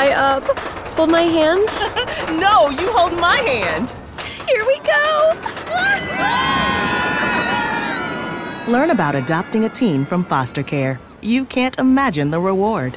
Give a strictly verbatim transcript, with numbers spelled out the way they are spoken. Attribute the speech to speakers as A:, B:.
A: high up. Hold my hand.
B: No, you hold my hand.
A: Here we go.
B: Learn about adopting a teen from foster care. You can't imagine the reward.